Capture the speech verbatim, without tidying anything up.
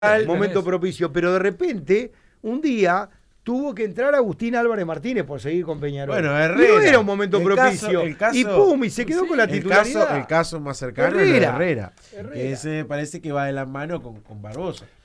momento propicio, pero de repente, un día tuvo que entrar Agustín Álvarez Martínez por seguir con Peñarol. Bueno, Herrera. Y no era un momento El propicio. caso- el caso- y pum, y se quedó sí, con la el titularidad. caso, el caso más cercano Herrera. es de Herrera, Herrera. que ese me parece que va de la mano con, con Barbosa.